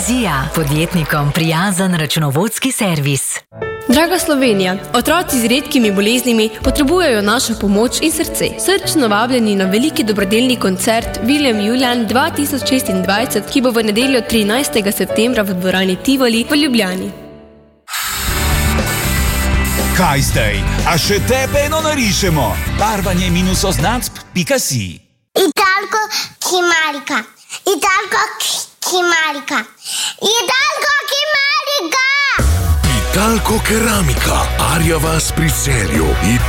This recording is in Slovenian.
Vizija, podjetnikom prijazen računovodski servis. Draga Slovenija, otroci z redkimi boleznimi potrebujejo našo pomoč in srce. Srčno vabljeni na veliki dobrodelni koncert Viljem Julijan 2026, ki bo v nedeljo 13. septembra v dvorani Tivoli v Ljubljani. Kaj zdaj? A še tebe narišemo? barvanje-oznacb.si Italko Kimarika. Italko Kimarika. Italko Kimarika. Italko Keramika, Arja vas pri Celju.